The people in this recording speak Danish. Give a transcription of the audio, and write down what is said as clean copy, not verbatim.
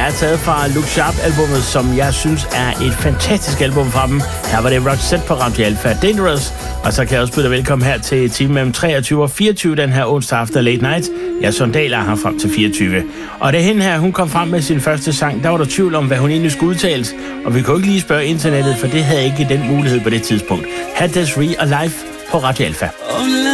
er taget fra Look Sharp-albummet, som jeg synes er et fantastisk album fra dem. Her var det Roxette på Radio Alpha Dangerous. Og så kan jeg også byde dig velkommen her til timen mellem 23 og 24 den her onsdag aften Late Night. Jeg Sondaler her frem til 24. Og da hende her, hun kom frem med sin første sang, der var der tvivl om, hvad hun egentlig skulle udtales. Og vi kunne ikke lige spørge internettet, for det havde ikke den mulighed på det tidspunkt. Had Desiree og Live på Radio Alpha.